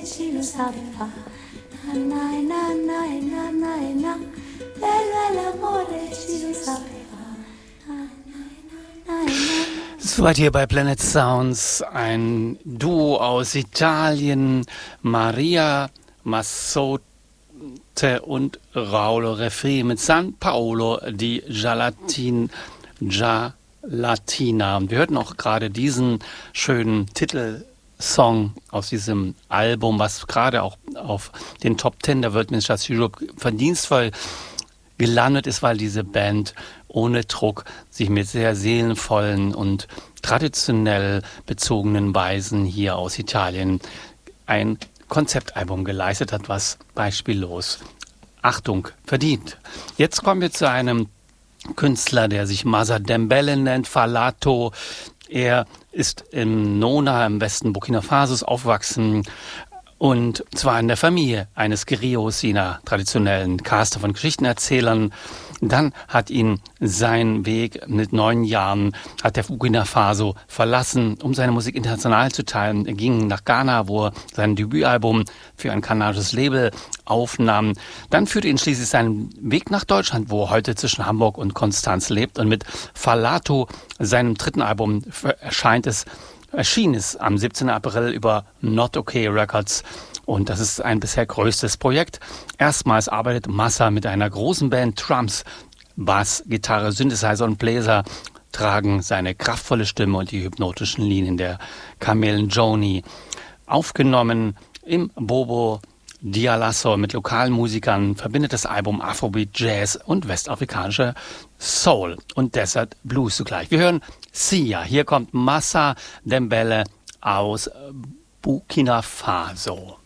tu le savais pas. Na na na na na na na, bello l'amore, tu le savais pas. Na na na na. Soweit hier bei Planet Sounds ein Duo aus Italien, Maria Mazzotte und Raulo Refri mit San Paolo di Gelatina. Und wir hörten auch gerade diesen schönen Titelsong aus diesem Album, was gerade auch auf den Top 10 der World Music Europe verdienstvoll gelandet ist, weil diese Band ohne Druck sich mit sehr seelenvollen und traditionell bezogenen Weisen hier aus Italien ein Konzeptalbum geleistet hat, was beispiellos Achtung verdient. Jetzt kommen wir zu einem Künstler, der sich Massa Dembele nennt, Falato. Er ist im Nona im Westen Burkina Fasos aufgewachsen und zwar in der Familie eines Griots, einer traditionellen Kaste von Geschichtenerzählern. Dann hat ihn sein Weg mit 9 Jahren, hat der Burkina Faso verlassen, um seine Musik international zu teilen. Er ging nach Ghana, wo er sein Debütalbum für ein kanadisches Label aufnahm. Dann führte ihn schließlich seinen Weg nach Deutschland, wo er heute zwischen Hamburg und Konstanz lebt. Und mit Falato, seinem 3. Album, erschien es am 17. April über Not Okay Records. Und das ist ein bisher größtes Projekt. Erstmals arbeitet Massa mit einer großen Band. Drums, Bass, Gitarre, Synthesizer und Bläser tragen seine kraftvolle Stimme und die hypnotischen Linien der Kamelen Joni. Aufgenommen im Bobo Dialasso mit lokalen Musikern verbindet das Album Afrobeat, Jazz und westafrikanische Soul und Desert Blues zugleich. Wir hören Sia. Hier kommt Massa Dembele aus Burkina Faso.